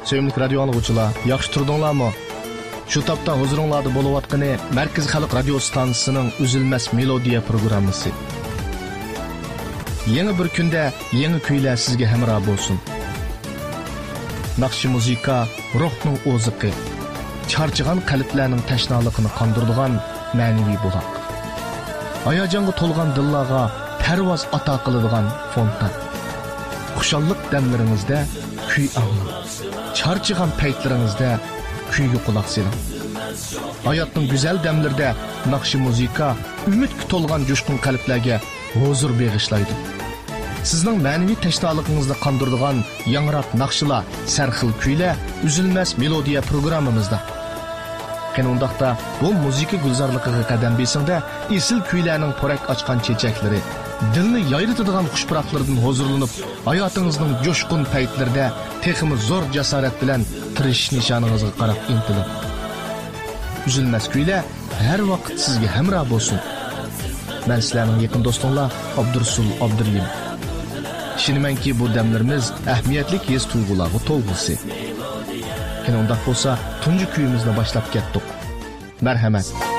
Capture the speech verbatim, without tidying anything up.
Söyümlük radio anlıqçılar, yaxşı turdunlarmı? Şu tapda huzuringlarda bo'layotgani Markaz Xalq radio stansiyasining Üzülmez Melodiya programmasi. Yeni bir kunda yeni kuylar sizga hamroh bo'lsin. Naqshi muzika ruhning o'ziqi, charchigan qalblarning tashnaligini qondiradigan ma'naviy buloq. Hayajonga to'lgan dillarga parvoz ato qiladigan fontan. Xushallik damlaringizda kuy anglang. Charchigan paytlaringizda kuyga quloq soling. Hayotning go'zal damlarida naqshi muzika umidga to'lgan jo'shqin qalblarga huzur bag'ishlaydi. Sizning ma'naviy tashnoligingizni qondiradigan yangrab naqshlar, sarxil kuylar Üzülmez Melodiya programmamizda. Qanundaqda bu muzika gulzorligiga qadam besingda esil kuylarning porak ochgan chechaklari, dilni yayritadigan xushpuroqlardan huzurlanib, hayotingizning jo'shqin paytlarida texmi zo'r jasorat bilan tirishish nishoningizga qarab intilib. Üzülmez kuylar har vaqt sizga hamroh bo'lsin. Men sizlarning yaqin do'stinglar Abdursul Abduriyim. Ishonamanki bu damlarimiz ahamiyatli his tuyg'ularga to'lg'isi. Qanday bo'lsa, tunji kuyimizni boshlab ketdik. Marhamat.